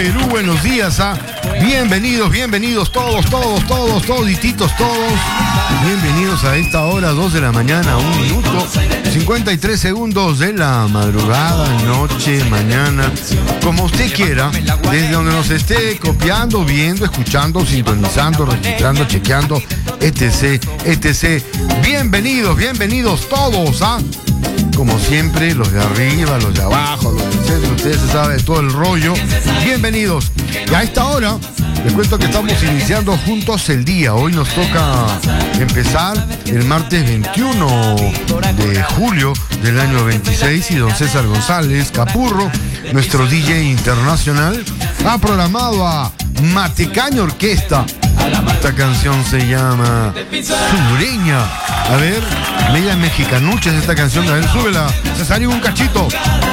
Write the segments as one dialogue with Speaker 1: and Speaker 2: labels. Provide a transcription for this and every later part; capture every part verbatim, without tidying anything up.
Speaker 1: Perú, buenos días, ¿ah? Bienvenidos, bienvenidos todos, todos, todos, todititos, todos. Bienvenidos a esta hora, dos de la mañana, un minuto, cincuenta y tres segundos de la madrugada, noche, mañana, como usted quiera, desde donde nos esté copiando, viendo, escuchando, sintonizando, registrando, chequeando, etc, etcétera. Bienvenidos, bienvenidos todos, ¿ah? Como siempre, los de arriba, los de abajo, los del centro, ustedes se saben de todo el rollo. Bienvenidos. Y a esta hora, les cuento que estamos iniciando juntos el día. Hoy nos toca empezar el martes veintiuno de julio del año veintiséis y don César González Capurro, nuestro D J internacional, ha programado a Matecaña Orquesta. Esta canción se llama Sureña. A ver, media mexicanucha es esta canción. A ver, súbela, Cesarín, un cachito.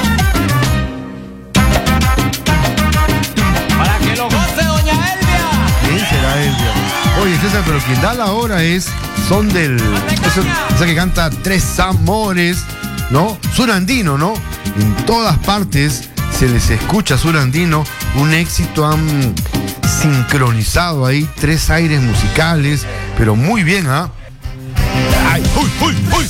Speaker 2: Para que lo goce doña Elvia.
Speaker 1: ¿Quién será Elvia? Oye, César, pero quien da la hora es Son del... Esa, esa que canta Tres Amores, ¿no? Surandino, ¿no? En todas partes se les escucha Surandino. Un éxito, han sincronizado ahí tres aires musicales, pero muy bien, ¿ah? ¡Ay! ¡Uy, uy, uy!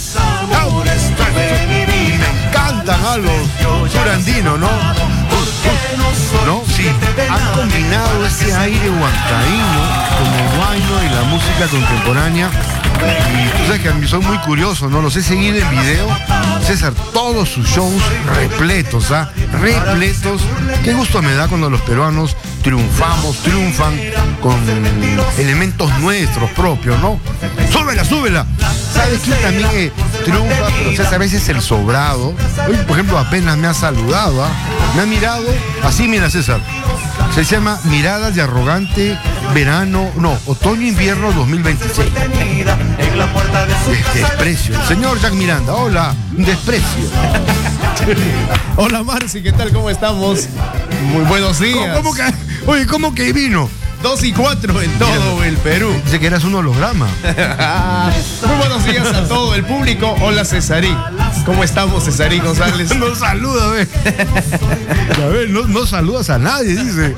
Speaker 1: Me encantan a los Surandino, ¿no? ¿No? Sí, han combinado ese aire huancaíno como guayno y la música contemporánea. Y tú sabes que a mí soy muy curioso, ¿no? Los he seguido en video. César, todos sus shows repletos, ¿ah? Repletos. Qué gusto me da cuando los peruanos triunfamos, triunfan con elementos nuestros propios, ¿no? ¡Súbela, súbela! ¿Sabes quién también eh, triunfa? Pero César, a veces el sobrado. Hoy, por ejemplo, apenas me ha saludado, ¿ah? Me ha mirado así, mira, César. Se llama Miradas de Arrogante Verano, no, Otoño-Invierno dos mil veintiséis. Desprecio. El señor Jack Miranda, hola, desprecio.
Speaker 2: Hola Marci, ¿qué tal? ¿Cómo estamos? Muy buenos días.
Speaker 1: ¿Cómo, cómo que, oye, ¿cómo que vino?
Speaker 2: Dos y cuatro en todo el Perú.
Speaker 1: Dice que eras un holograma.
Speaker 2: Muy buenos días a todo el público. Hola Cesarín. ¿Cómo estamos, Cesarín González?
Speaker 1: No saluda, a ver. A ver, no, no saludas a nadie, dice.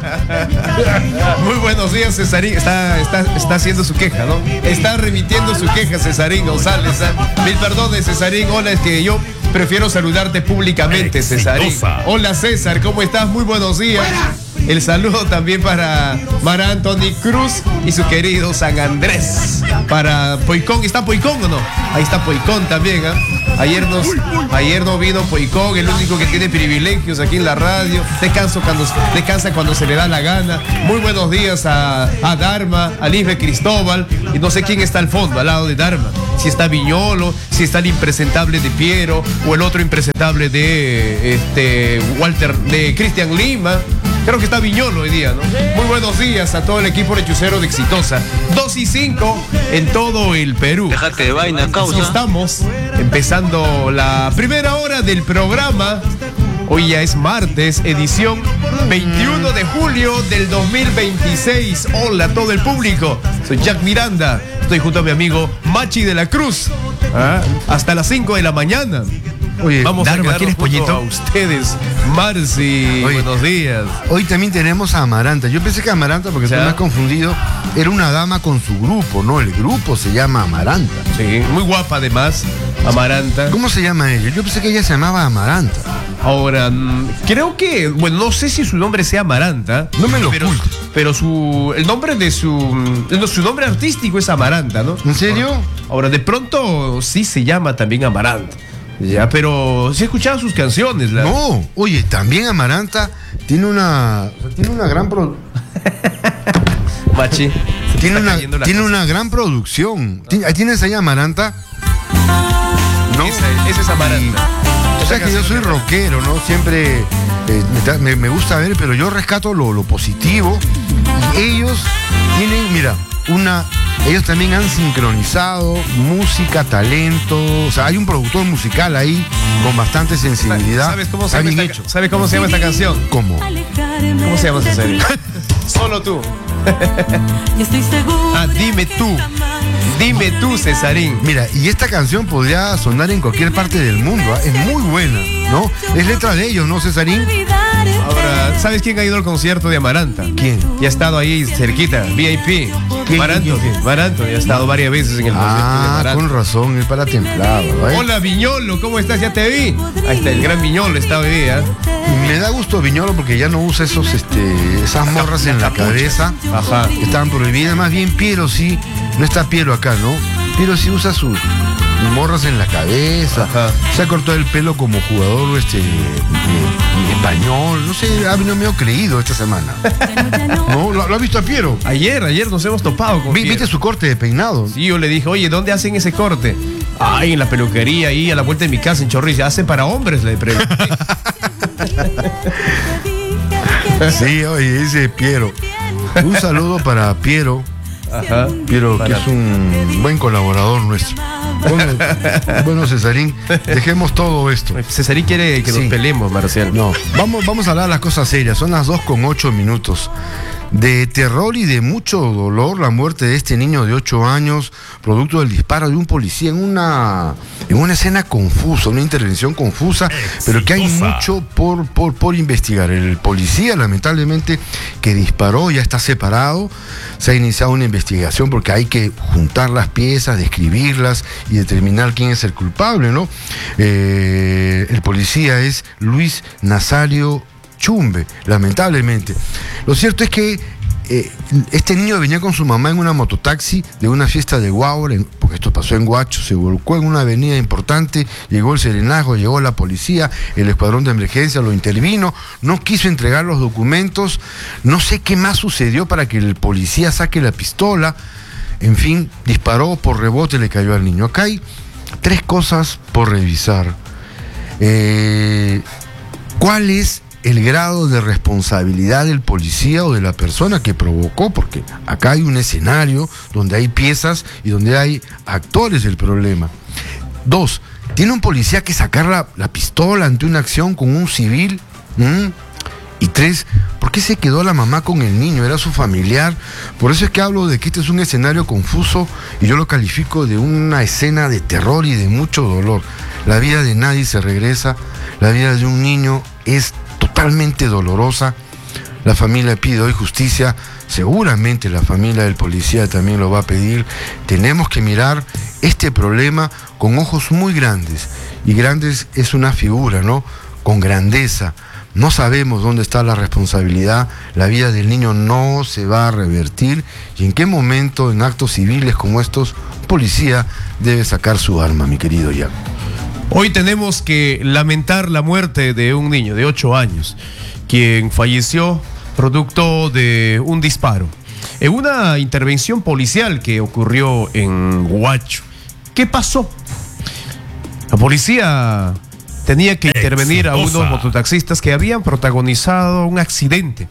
Speaker 2: Muy buenos días, Cesarín. Está, está, está haciendo su queja, ¿no? Está remitiendo su queja, Cesarín González. ¿eh? Mil perdones, Cesarín. Hola, es que yo prefiero saludarte públicamente, Cesarín. Hola, César. ¿Cómo estás? Muy buenos días. El saludo también para Mara Anthony Cruz y su querido San Andrés. Para Poicón, ¿está Poicón o no? Ahí está Poicón también, ¿eh? Ayer, nos, ayer no vino Poicón, el único que tiene privilegios aquí en la radio. Descansa cuando, descansa cuando se le da la gana. Muy buenos días a, a Dharma, a Lisbe Cristóbal. Y no sé quién está al fondo, al lado de Dharma. Si está Viñolo, si está el impresentable de Piero o el otro impresentable de este Walter, de Cristian Lima. Creo que está Viñolo hoy día, ¿no? Muy buenos días a todo el equipo lechucero de Exitosa. dos y cinco en todo el Perú.
Speaker 3: Déjate de vaina, causa.
Speaker 2: Así estamos empezando la primera hora del programa. Hoy ya es martes, edición veintiuno de julio del dos mil veintiséis. Hola a todo el público. Soy Jack Miranda. Estoy junto a mi amigo Machi de la Cruz. ¿Ah? Hasta las cinco de la mañana.
Speaker 1: Oye,
Speaker 2: vamos
Speaker 1: Dharma,
Speaker 2: a
Speaker 1: ¿quieres pollito?
Speaker 2: A ustedes, Marci,
Speaker 1: Oye,
Speaker 2: buenos días.
Speaker 1: Hoy también tenemos a Amaranta. Yo pensé que Amaranta, porque tú me has confundido, era una dama con su grupo, ¿no? El grupo se llama Amaranta.
Speaker 2: Sí, muy guapa además, Amaranta.
Speaker 1: ¿Cómo se llama ella? Yo pensé que ella se llamaba Amaranta.
Speaker 2: Ahora, creo que, bueno, no sé si su nombre sea Amaranta.
Speaker 1: No me lo
Speaker 2: pero,
Speaker 1: ocultes.
Speaker 2: pero su, el nombre de su, su nombre artístico es Amaranta, ¿no?
Speaker 1: ¿En serio?
Speaker 2: Ahora, ahora, de pronto sí se llama también Amaranta. Ya, pero sí he escuchado sus canciones. La...
Speaker 1: No, oye, también Amaranta tiene una, o sea, tiene una gran pro...
Speaker 2: Machi,
Speaker 1: tiene una, tiene una gran producción. ¿Tienes ahí Amaranta?
Speaker 2: No, esa, esa es Amaranta.
Speaker 1: O sea que yo soy rockero, ¿no? Siempre eh, me, me gusta ver, pero yo rescato lo, lo positivo. Y ellos tienen, mira, una... Ellos también han sincronizado música, talento. O sea, hay un productor musical ahí con bastante sensibilidad.
Speaker 2: ¿Sabes cómo se, llama esta, ¿sabes cómo se llama esta canción?
Speaker 1: ¿Cómo?
Speaker 2: ¿Cómo se llama esa serie? Solo tú. Ah, dime tú. Dime tú, Cesarín.
Speaker 1: Mira, y esta canción podría sonar en cualquier parte del mundo, ¿eh? Es muy buena, ¿no? Es letra de ellos, ¿no, Cesarín?
Speaker 2: Ahora, ¿sabes quién ha ido al concierto de Amaranta?
Speaker 1: ¿Quién?
Speaker 2: Y ha estado ahí cerquita, V I P.
Speaker 1: ¿Quién,
Speaker 2: Maranto,
Speaker 1: quién, quién?
Speaker 2: Maranto, y ha estado varias veces en el concierto de
Speaker 1: Ah,
Speaker 2: Maranto.
Speaker 1: con razón, es para templado, ¿eh?
Speaker 2: Hola, Viñolo, ¿cómo estás? Ya te vi. Ahí está, el gran Viñolo está hoy día.
Speaker 1: Me da gusto Viñolo porque ya no usa esos, este, esas morras en la cabeza.
Speaker 2: Ajá.
Speaker 1: Que estaban prohibidas. Más bien Piero sí, no está Piero acá, ¿no? Piero sí usa sus morras en la cabeza.
Speaker 2: Ajá.
Speaker 1: Se ha cortado el pelo como jugador este de, de español. No sé, ha venido medio creído esta semana. ¿No? ¿Lo, lo ha visto a Piero?
Speaker 2: Ayer, ayer nos hemos topado con
Speaker 1: Vi-
Speaker 2: Piero.
Speaker 1: ¿Viste su corte de peinado?
Speaker 2: Sí, yo le dije, oye, ¿dónde hacen ese corte? Ay, en la peluquería, ahí a la vuelta de mi casa en Chorrillos. Hacen para hombres, le pregunté.
Speaker 1: Sí, oye, dice Piero. Un saludo para Piero.
Speaker 2: Ajá.
Speaker 1: Piero,
Speaker 2: Para-
Speaker 1: que es un buen colaborador nuestro. Bueno, bueno, Cesarín, dejemos todo esto.
Speaker 2: Cesarín quiere que
Speaker 1: Sí.
Speaker 2: nos peleemos, Marcial.
Speaker 1: No, vamos, vamos a hablar de las cosas serias. Son las dos con ocho minutos. De terror y de mucho dolor, la muerte de este niño de ocho años, producto del disparo de un policía en una, en una escena confusa, una intervención confusa, pero que hay mucho por, por, por investigar. El policía, lamentablemente, que disparó ya está separado. Se ha iniciado una investigación porque hay que juntar las piezas, describirlas y determinar quién es el culpable, ¿no? Eh, el policía es Luis Nazario Chumbe, lamentablemente. Lo cierto es que eh, este niño venía con su mamá en una mototaxi de una fiesta de Guaura, en- porque esto pasó en Huacho, se volcó en una avenida importante, llegó el serenazgo, llegó la policía, el escuadrón de emergencia lo intervino, no quiso entregar los documentos, no sé qué más sucedió para que el policía saque la pistola, en fin, disparó por rebote, le cayó al niño. Acá hay tres cosas por revisar. Eh, ¿Cuál es el grado de responsabilidad del policía o de la persona que provocó? Porque acá hay un escenario donde hay piezas y donde hay actores del problema. Dos, ¿tiene un policía que sacar la, la pistola ante una acción con un civil? ¿Mm? Y tres, ¿por qué se quedó la mamá con el niño? ¿Era su familiar? Por eso es que hablo de que este es un escenario confuso y yo lo califico de una escena de terror y de mucho dolor. La vida de nadie se regresa, la vida de un niño es totalmente dolorosa. La familia pide hoy justicia, seguramente la familia del policía también lo va a pedir. Tenemos que mirar este problema con ojos muy grandes, y grandes es una figura, ¿no? Con grandeza. No sabemos dónde está la responsabilidad, la vida del niño no se va a revertir, y en qué momento en actos civiles como estos, un policía debe sacar su arma, mi querido Iago.
Speaker 2: Hoy tenemos que lamentar la muerte de un niño de ocho años, quien falleció producto de un disparo en una intervención policial que ocurrió en Huacho. ¿Qué pasó? La policía tenía que intervenir a unos mototaxistas que habían protagonizado un accidente,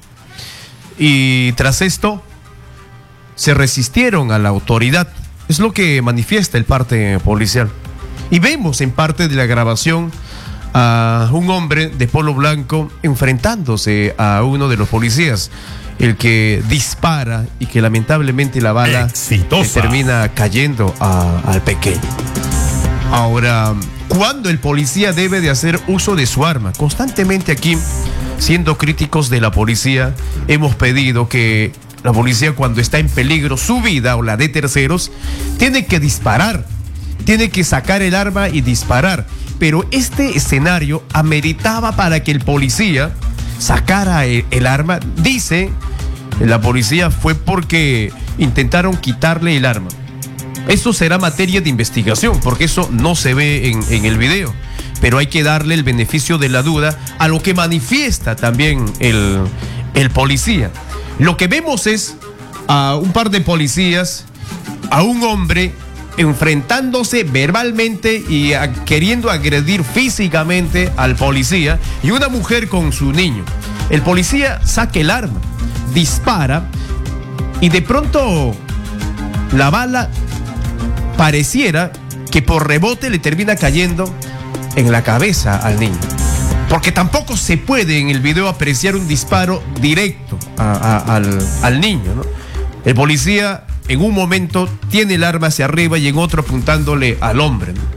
Speaker 2: y tras esto se resistieron a la autoridad. Es lo que manifiesta el parte policial. Y vemos en parte de la grabación a un hombre de polo blanco enfrentándose a uno de los policías, el que dispara y que lamentablemente la bala le termina cayendo a- al pequeño. Ahora, ¿cuándo el policía debe de hacer uso de su arma? Constantemente aquí, siendo críticos de la policía, hemos pedido que la policía, cuando está en peligro su vida o la de terceros, tiene que disparar. Tiene que sacar el arma y disparar. Pero este escenario ameritaba para que el policía sacara el, el arma. Dice la policía fue porque intentaron quitarle el arma. Eso será materia de investigación, porque eso no se ve en, en el video. Pero hay que darle el beneficio de la duda a lo que manifiesta también el, el policía. Lo que vemos es a un par de policías, a un hombre enfrentándose verbalmente y a, queriendo agredir físicamente al policía, y una mujer con su niño. El policía saca el arma, dispara, y de pronto la bala pareciera que por rebote le termina cayendo en la cabeza al niño. Porque tampoco se puede en el video apreciar un disparo directo a, a, al, al niño, ¿no? El policía en un momento tiene el arma hacia arriba y en otro apuntándole al hombre, ¿no?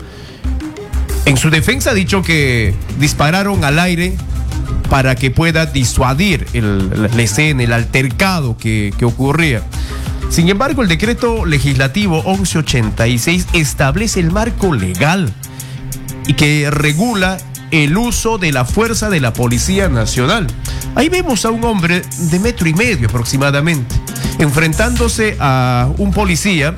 Speaker 2: En su defensa ha dicho que dispararon al aire para que pueda disuadir el, la escena, el altercado que, que ocurría. Sin embargo, el decreto legislativo once ochenta y seis establece el marco legal y que regula el uso de la fuerza de la Policía Nacional. Ahí vemos a un hombre de metro y medio aproximadamente, enfrentándose a un policía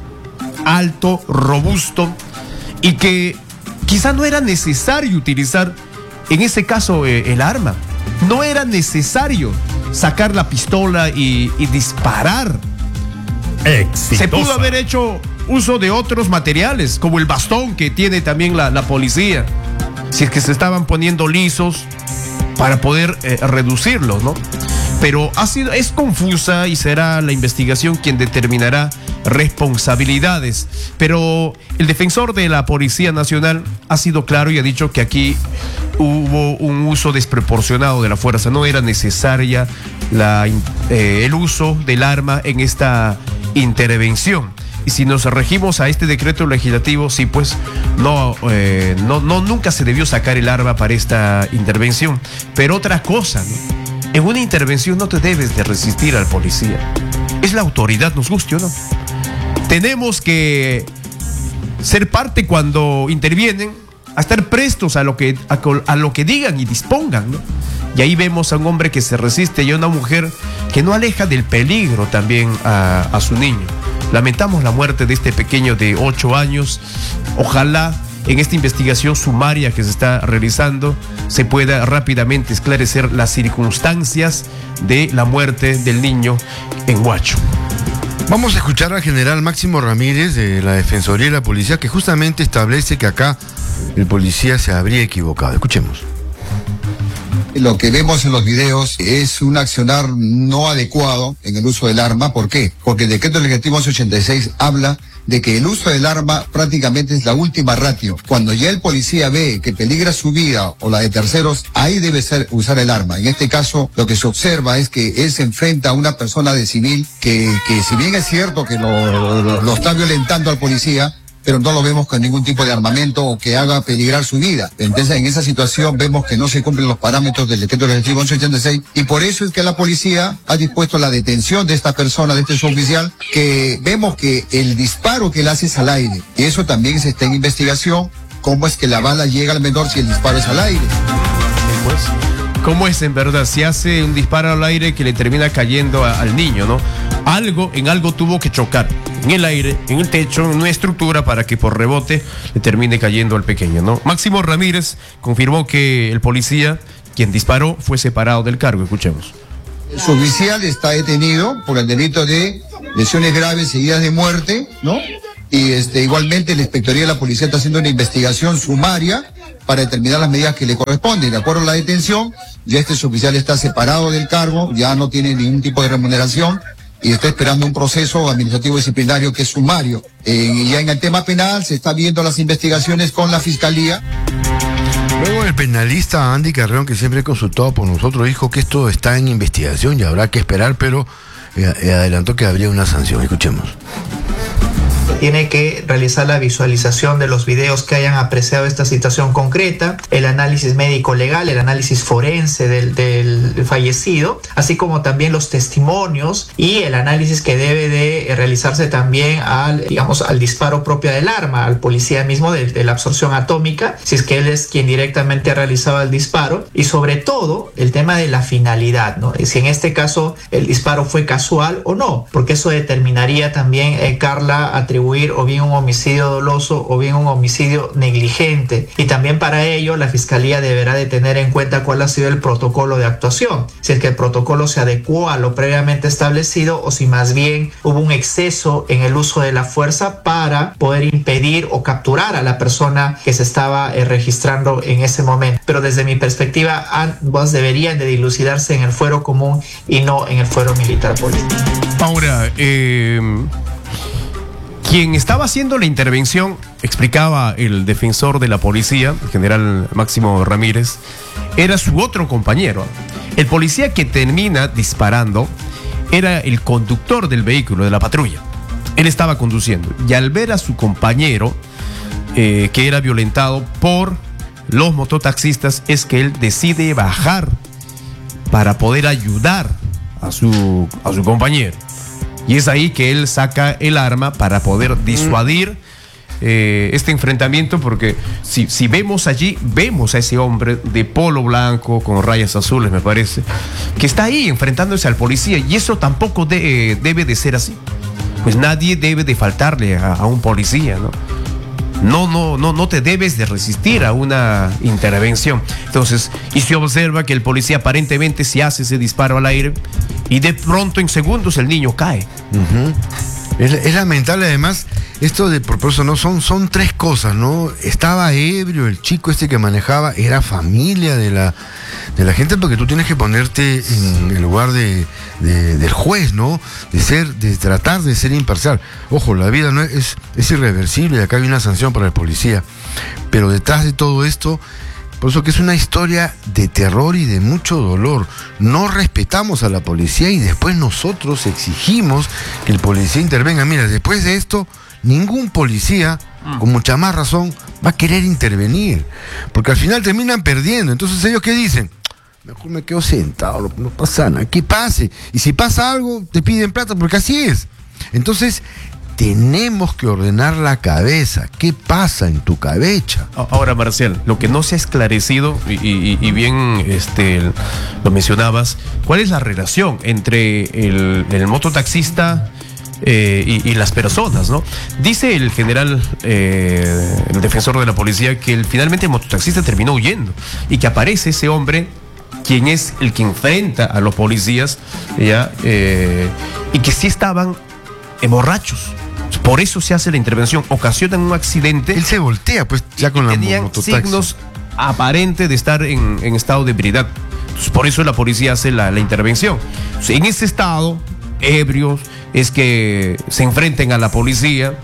Speaker 2: alto, robusto, y que quizá no era necesario utilizar en ese caso eh, el arma. No era necesario sacar la pistola y, y disparar. Exitosa. Se pudo haber hecho uso de otros materiales, como el bastón que tiene también la, la policía, si es que se estaban poniendo lisos para poder eh, reducirlos, ¿no? Pero ha sido, es confusa y será la investigación quien determinará responsabilidades. Pero el defensor de la Policía Nacional ha sido claro y ha dicho que aquí hubo un uso desproporcionado de la fuerza. No era necesaria la, eh, el uso del arma en esta intervención. Y si nos regimos a este decreto legislativo, sí, pues no, eh, no, no, nunca se debió sacar el arma para esta intervención. Pero otra cosa, ¿no? En una intervención no te debes de resistir al policía. Es la autoridad, nos guste o no. Tenemos que ser parte cuando intervienen, a estar prestos a lo que, a, a lo que digan y dispongan, ¿no? Y ahí vemos a un hombre que se resiste y a una mujer que no aleja del peligro también a, a su niño. Lamentamos la muerte de este pequeño de ocho años. Ojalá en esta investigación sumaria que se está realizando se pueda rápidamente esclarecer las circunstancias de la muerte del niño en Huacho.
Speaker 1: Vamos a escuchar al general Máximo Ramírez de la Defensoría de la Policía, que justamente establece que acá el policía se habría equivocado. Escuchemos.
Speaker 3: Lo que vemos en los videos es un accionar no adecuado en el uso del arma. ¿Por qué? Porque el decreto legislativo once ochenta y seis habla de que el uso del arma prácticamente es la última ratio. Cuando ya el policía ve que peligra su vida o la de terceros, ahí debe ser usar el arma. En este caso, lo que se observa es que él se enfrenta a una persona de civil que, que si bien es cierto que lo, lo, lo está violentando al policía, pero no lo vemos con ningún tipo de armamento o que haga peligrar su vida. Entonces, en esa situación vemos que no se cumplen los parámetros del decreto legislativo once ochenta y seis, y por eso es que la policía ha dispuesto la detención de esta persona, de este suboficial, que vemos que el disparo que él hace es al aire, y eso también se está en investigación, cómo es que la bala llega al menor si el disparo es al aire.
Speaker 2: Pues, ¿cómo es en verdad? Si hace un disparo al aire que le termina cayendo a, al niño, ¿no? Algo, en algo tuvo que chocar, en el aire, en el techo, en una estructura para que por rebote le termine cayendo al pequeño, ¿no? Máximo Ramírez confirmó que el policía, quien disparó, fue separado del cargo. Escuchemos.
Speaker 3: El suboficial está detenido por el delito de lesiones graves seguidas de muerte, ¿no? Y este, igualmente la Inspectoría de la Policía está haciendo una investigación sumaria para determinar las medidas que le corresponden. De acuerdo a la detención, ya este suboficial está separado del cargo, ya no tiene ningún tipo de remuneración y está esperando un proceso administrativo disciplinario que es sumario. Eh, ya en el tema penal se está viendo las investigaciones con la Fiscalía.
Speaker 1: Luego el penalista Andy Carreón, que siempre ha consultado por nosotros, dijo que esto está en investigación y habrá que esperar, pero eh, adelantó que habría una sanción. Escuchemos.
Speaker 4: Tiene que realizar la visualización de los videos que hayan apreciado esta situación concreta, el análisis médico legal, el análisis forense del, del fallecido, así como también los testimonios y el análisis que debe de realizarse también al, digamos, al disparo propio del arma, al policía mismo de, de la absorción atómica, si es que él es quien directamente ha realizado el disparo, y sobre todo el tema de la finalidad, ¿no? Si en este caso el disparo fue casual o no, porque eso determinaría también, eh, Carla, atribuir o bien un homicidio doloso o bien un homicidio negligente, y también para ello la Fiscalía deberá de tener en cuenta cuál ha sido el protocolo de actuación, si es que el protocolo se adecuó a lo previamente establecido o si más bien hubo un exceso en el uso de la fuerza para poder impedir o capturar a la persona que se estaba eh, registrando en ese momento. Pero desde mi perspectiva, ambos deberían de dilucidarse en el fuero común y no en el fuero militar político.
Speaker 2: Ahora, eh... quien estaba haciendo la intervención, explicaba el defensor de la policía, el general Máximo Ramírez, era su otro compañero. El policía que termina disparando era el conductor del vehículo, de la patrulla. Él estaba conduciendo y al ver a su compañero eh, que era violentado por los mototaxistas, es que él decide bajar para poder ayudar a su, a su compañero. Y es ahí que él saca el arma para poder disuadir eh, este enfrentamiento, porque si, si vemos allí, vemos a ese hombre de polo blanco con rayas azules, me parece, que está ahí enfrentándose al policía, y eso tampoco de, eh, debe de ser así. Pues nadie debe de faltarle a, a un policía, ¿no? No, no, no, no te debes de resistir a una intervención. Entonces, y se observa que el policía aparentemente se hace ese disparo al aire y de pronto en segundos el niño cae.
Speaker 1: Uh-huh. Es, es lamentable además esto de, por eso no son, son tres cosas, ¿no? Estaba ebrio el chico este que manejaba, era familia de la, de la gente, porque tú tienes que ponerte en el lugar de, de, del juez, ¿no? De ser, de tratar de ser imparcial. Ojo, la vida no es, es, es irreversible y acá hay una sanción para el policía. Pero detrás de todo esto, por eso que es una historia de terror y de mucho dolor. No respetamos a la policía y después nosotros exigimos que el policía intervenga. Mira, después de esto, ningún policía, con mucha más razón, va a querer intervenir, porque al final terminan perdiendo. Entonces, ¿ellos qué dicen? Mejor me quedo sentado, no pasa nada, que pase. Y si pasa algo, te piden plata, porque así es. Entonces, tenemos que ordenar la cabeza. ¿Qué pasa en tu cabeza?
Speaker 2: Ahora, Marcial, lo que no se ha esclarecido, y, y, y bien este, lo mencionabas, ¿cuál es la relación entre el, el mototaxista Eh, y, y las personas, ¿no? Dice el general, eh, el defensor de la policía, que el, finalmente el mototaxista terminó huyendo y que aparece ese hombre, quien es el que enfrenta a los policías, ¿ya? Eh, y que sí estaban eh, borrachos. Por eso se hace la intervención, ocasionan un accidente.
Speaker 1: Él se voltea, pues, ya con la
Speaker 2: tenían
Speaker 1: mototaxi.
Speaker 2: signos aparentes de estar en, en estado de ebriedad. Entonces, por eso la policía hace la, la intervención. Entonces, en ese estado, ebrios, es que se enfrenten a la policía.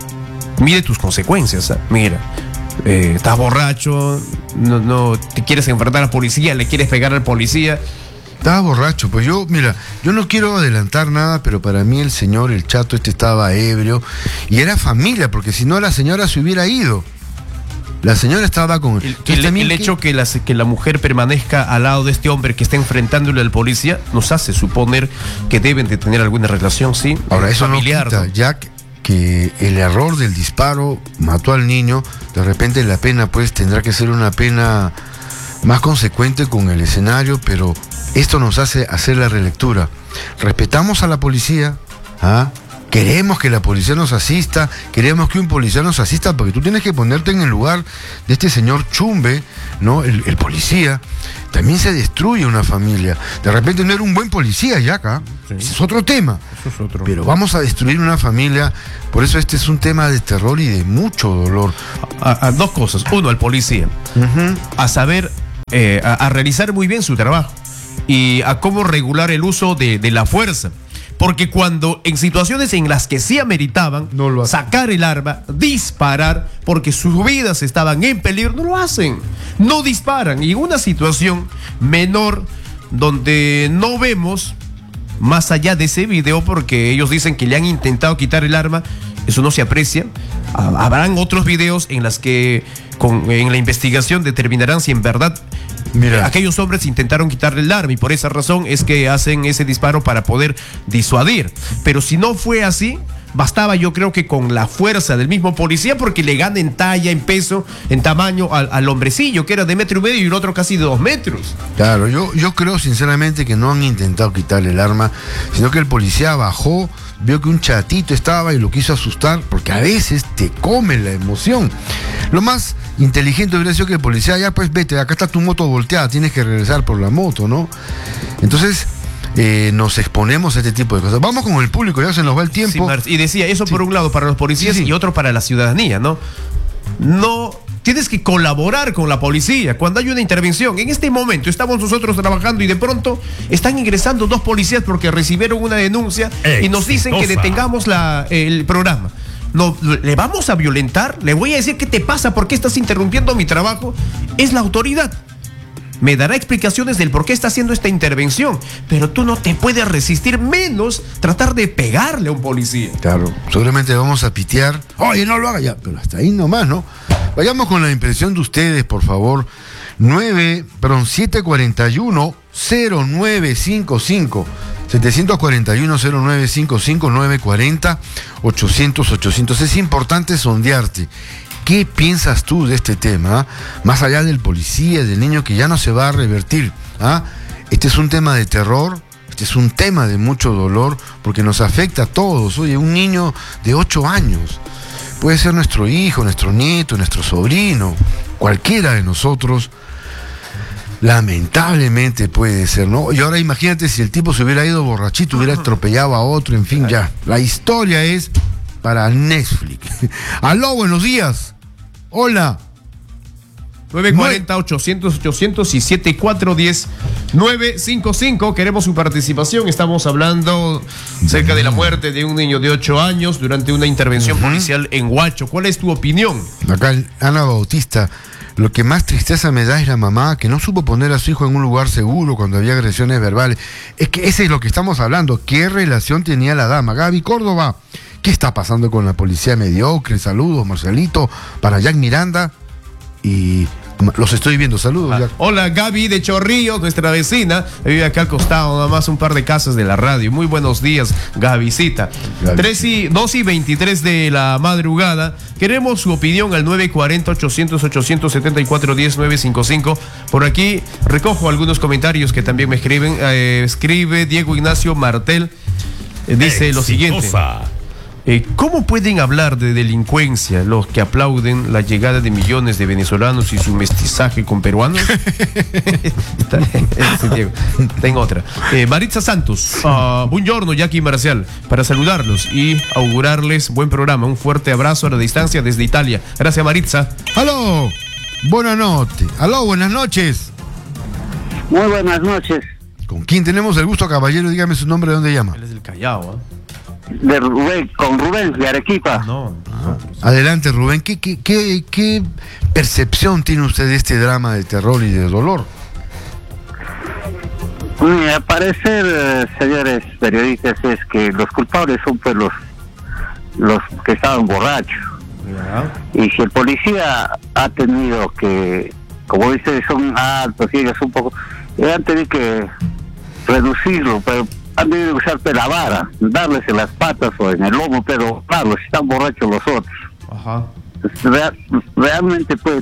Speaker 2: Mire tus consecuencias, ¿eh? Mira, eh, estás borracho, no, no te quieres enfrentar a la policía, le quieres pegar al policía.
Speaker 1: Estaba borracho, pues yo, mira, yo no quiero adelantar nada, pero para mí el señor, el chato este estaba ebrio y era familia, porque si no la señora se hubiera ido. La señora estaba con...
Speaker 2: El, el, el hecho que la, que la mujer permanezca al lado de este hombre que está enfrentándole al policía nos hace suponer que deben de tener alguna relación, ¿sí?
Speaker 1: Ahora, eso
Speaker 2: familiar,
Speaker 1: no quita, ¿no? Jack, que el error del disparo mató al niño. De repente la pena, pues, tendrá que ser una pena más consecuente con el escenario, pero esto nos hace hacer la relectura. Respetamos a la policía, ¿ah? Queremos que la policía nos asista, queremos que un policía nos asista, porque tú tienes que ponerte en el lugar de este señor Chumbe, ¿no? El, el policía. También se destruye una familia. De repente no era un buen policía ya acá. Sí. Ese es otro tema.
Speaker 2: Eso es otro.
Speaker 1: Pero vamos a destruir una familia. Por eso este es un tema de terror y de mucho dolor.
Speaker 2: A, a dos cosas. Uno, al policía. Uh-huh. A saber, eh, a, a realizar muy bien su trabajo. Y a cómo regular el uso de, de la fuerza. Porque cuando en situaciones en las que sí ameritaban
Speaker 1: no
Speaker 2: sacar el arma, disparar, porque sus vidas estaban en peligro, no lo hacen, no disparan. Y en una situación menor, donde no vemos más allá de ese video, porque ellos dicen que le han intentado quitar el arma, eso no se aprecia. Habrán otros videos en las que con, en la investigación determinarán si en verdad Mira. aquellos hombres intentaron quitarle el arma, y por esa razón es que hacen ese disparo para poder disuadir. Pero si no fue así, bastaba, yo creo que con la fuerza del mismo policía, porque le gana en talla, en peso, en tamaño al, al hombrecillo, que era de metro y medio, y el otro casi de dos metros.
Speaker 1: Claro, yo, yo creo sinceramente que no han intentado quitarle el arma, sino que el policía bajó, vio que un chatito estaba y lo quiso asustar, porque a veces te come la emoción. Lo más inteligente hubiera sido que el policía, ya pues vete, acá está tu moto volteada, tienes que regresar por la moto, ¿no? Entonces eh, nos exponemos a este tipo de cosas. Vamos con el público, ya se nos va el tiempo.
Speaker 2: Sí, y decía, eso sí. Por un lado para los policías, sí, sí. Y otro para la ciudadanía, ¿no? No... Tienes que colaborar con la policía cuando hay una intervención. En este momento estamos nosotros trabajando y de pronto están ingresando dos policías porque recibieron una denuncia y nos dicen que detengamos la, el programa. No, ¿le vamos a violentar? ¿Le voy a decir qué te pasa? ¿Por qué estás interrumpiendo mi trabajo? Es la autoridad. me dará explicaciones del por qué está haciendo esta intervención, pero tú no te puedes resistir, menos tratar de pegarle a un policía.
Speaker 1: Claro, seguramente vamos a pitear. Oye, no lo haga ya, pero hasta ahí nomás, ¿no? Vayamos con la impresión de ustedes, por favor. nueve, perdón, setecientos cuarenta y uno, cero nueve cinco cinco. setecientos cuarenta y uno, cero nueve cinco cinco, nueve cuarenta, ochocientos, ochocientos. Es importante sondearte. ¿Qué piensas tú de este tema? Más allá del policía, del niño que ya no se va a revertir. ¿Ah? Este es un tema de terror, este es un tema de mucho dolor, porque nos afecta a todos. Oye, un niño de ocho años, puede ser nuestro hijo, nuestro nieto, nuestro sobrino, cualquiera de nosotros, lamentablemente puede ser, ¿no? Y ahora imagínate si el tipo se hubiera ido borrachito, hubiera atropellado a otro, en fin, ya. La historia es para Netflix. Aló, buenos días. Hola.
Speaker 2: nueve cuarenta, ochocientos, ochocientos y siete cuatro uno cero, nueve cinco cinco. Queremos su participación. Estamos hablando cerca de la muerte de un niño de ocho años durante una intervención uh-huh. policial en Huacho. ¿Cuál es tu opinión?
Speaker 1: Acá Ana Bautista. Lo que más tristeza me da es la mamá que no supo poner a su hijo en un lugar seguro cuando había agresiones verbales. Es que ese es lo que estamos hablando. ¿Qué relación tenía la dama? Gaby Córdoba, ¿qué está pasando con la policía mediocre? Saludos, Marcelito, para Jack Miranda. Y los estoy viendo, saludos.
Speaker 2: Ah, hola, Gaby de Chorrillos, nuestra vecina, vive acá al costado, nada más un par de casas de la radio. Muy buenos días, Gabycita. tres y, dos y veintitrés de la madrugada. Queremos su opinión al nueve cuarenta, ochocientos, ochocientos setenta y cuatro diez, nueve cincuenta y cinco. Por aquí recojo algunos comentarios que también me escriben. Eh, escribe Diego Ignacio Martel. Eh, dice Exitosa. Lo siguiente. Eh, ¿Cómo pueden hablar de delincuencia los que aplauden la llegada de millones de venezolanos y su mestizaje con peruanos? Tengo otra. Eh, Maritza Santos, uh, buongiorno, Jackie Marcial, para saludarlos y augurarles buen programa. Un fuerte abrazo a la distancia desde Italia. Gracias, Maritza.
Speaker 1: Aló, buenas noches. Aló, buenas noches.
Speaker 5: Muy buenas noches.
Speaker 1: ¿Con quién tenemos el gusto, caballero? Dígame su nombre, ¿de dónde llama?
Speaker 2: Él es del Callao, ¿eh?
Speaker 5: De Rubén, con Rubén de Arequipa.
Speaker 2: No, no.
Speaker 1: Adelante, Rubén. ¿Qué, qué, qué, ¿Qué percepción tiene usted de este drama de terror y de dolor?
Speaker 5: Mi parecer, eh, señores periodistas, es que los culpables son pues los, los que estaban borrachos. Yeah. Y si el policía ha tenido que, como dice, son altos y ellos un poco, han tenido que reducirlo, pero han debido usar la vara, darles en las patas o en el lomo, pero claro, si están borrachos los otros. Ajá. Real, realmente pues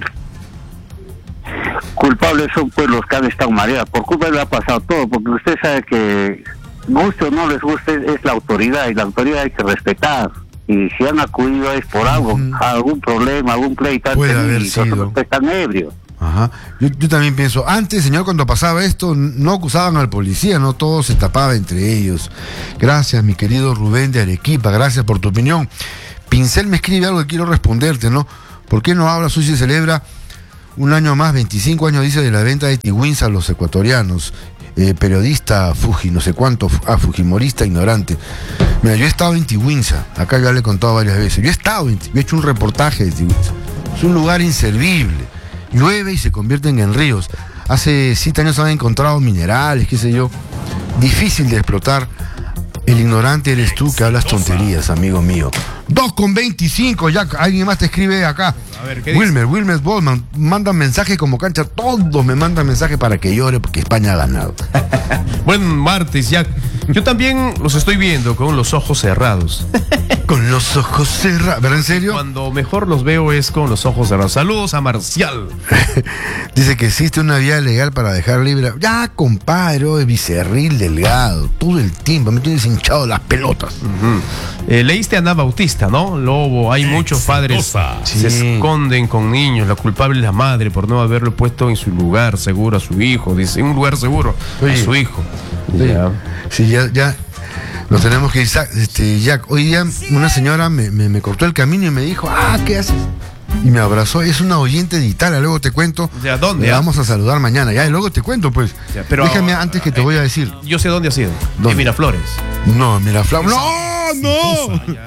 Speaker 5: culpables son pues los que han estado mareados, por culpa le ha pasado todo, porque usted sabe que guste o no les guste es la autoridad, y la autoridad hay que respetar, y si han acudido es por algo, mm. algún problema, algún pleito,
Speaker 1: puede haber
Speaker 5: y
Speaker 1: sido.
Speaker 5: Están ebrios.
Speaker 1: Ajá. Yo, yo también pienso, antes, señor, cuando pasaba esto, no acusaban al policía, no todo se tapaba entre ellos. Gracias, mi querido Rubén de Arequipa, gracias por tu opinión. Pincel me escribe algo que quiero responderte, ¿no? ¿Por qué no hablas hoy se celebra un año más, veinticinco años, dice, de la venta de Tiwins a los ecuatorianos? Eh, periodista Fuji, no sé cuánto, ah, Fujimorista ignorante. Mira, yo he estado en Tiwinsa, acá ya le he contado varias veces. Yo he estado, en, yo he hecho un reportaje de Tiwinsa. Es un lugar inservible. Llueve y se convierten en ríos. Hace siete años han encontrado minerales, qué sé yo. Difícil de explotar. El ignorante eres tú que hablas tonterías, amigo mío. dos con veinticinco, ya alguien más te escribe acá. A ver, ¿qué Wilmer, dice? Wilmer Bowman, mandan mensajes como cancha. Todos me mandan mensajes para que llore porque España ha ganado.
Speaker 2: Buen martes, Jack. Yo también los estoy viendo con los ojos cerrados.
Speaker 1: Con los ojos cerrados, ¿verdad? ¿En serio?
Speaker 2: Cuando mejor los veo es con los ojos cerrados. Saludos a Marcial.
Speaker 1: Dice que existe una vía legal para dejar libre. Ya, compadre, oh, Becerril Delgado. Todo el tiempo me tienes hinchado las pelotas.
Speaker 2: Uh-huh. eh, leíste a Ana Bautista, ¿no? Lobo, hay muchos padres
Speaker 1: sí.
Speaker 2: se esconden con niños. La culpable es la madre por no haberlo puesto en su lugar seguro a su hijo. Dice, un lugar seguro Oye, a su hijo.
Speaker 1: Oye, ya. Sí, ya, ya. Lo tenemos que ir, este, Jack. Hoy día una señora me, me, me cortó el camino y me dijo, ah, ¿qué haces? Y me abrazó, es una oyente de Italia, luego te cuento.
Speaker 2: ¿De dónde?
Speaker 1: Le vamos a saludar mañana, ya, y luego te cuento, pues.
Speaker 2: Ya, pero
Speaker 1: déjame antes que te
Speaker 2: eh,
Speaker 1: voy a decir.
Speaker 2: Yo sé dónde ha sido.
Speaker 1: ¿Dónde?
Speaker 2: En Miraflores.
Speaker 1: No, Miraflores. No, no.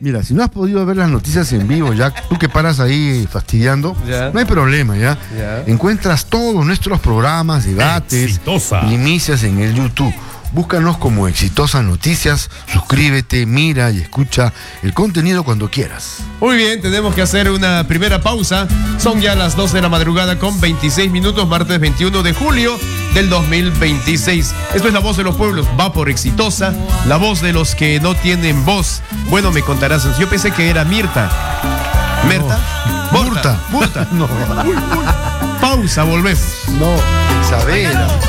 Speaker 1: Mira, si no has podido ver las noticias en vivo, ya tú que paras ahí fastidiando,
Speaker 2: Ya.
Speaker 1: no hay problema, ¿ya?
Speaker 2: Ya.
Speaker 1: Encuentras todos nuestros programas, debates,
Speaker 6: Exitosa.
Speaker 1: primicias en el YouTube. Búscanos como Exitosa Noticias, suscríbete, mira y escucha el contenido cuando quieras.
Speaker 2: Muy bien, tenemos que hacer una primera pausa. Son ya las doce de la madrugada con veintiséis minutos, martes veintiuno de julio del dos mil veintiséis. Esto es La Voz de los Pueblos, va por Exitosa, la voz de los que no tienen voz. Bueno, me contarás, yo pensé que era Mirta. ¿Mirta?
Speaker 1: Murta.
Speaker 2: Murta.
Speaker 1: No,
Speaker 2: Pausa, volvemos.
Speaker 1: no, Isabela.